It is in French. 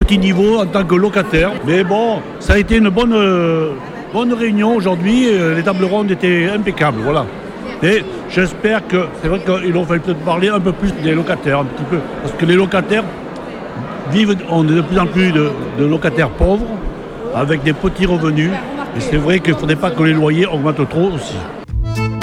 petit niveau en tant que locataire. Mais bon, ça a été une bonne réunion aujourd'hui. Les tables rondes étaient impeccables, voilà. Et j'espère que, c'est vrai qu'il aurait fallu peut-être parler un peu plus des locataires, un petit peu. Parce que les locataires on est de plus en plus de locataires pauvres, avec des petits revenus. Et c'est vrai qu'il ne faudrait pas que les loyers augmentent trop aussi.